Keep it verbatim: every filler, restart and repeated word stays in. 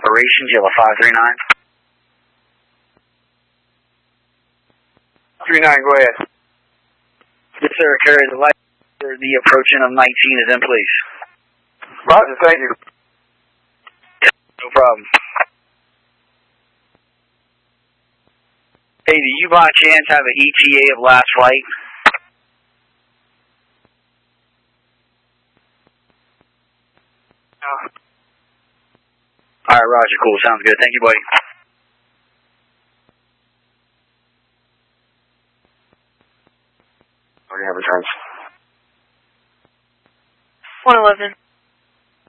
operations, Yellow five three nine. three nine, go ahead. Yes, sir. Carry the light. The approaching of nineteen is in, please. Roger, thank you. No problem. Hey, do you by chance have an E T A of last flight? No. All right, Roger. Cool. Sounds good. Thank you, buddy. Already have returns. one eleven.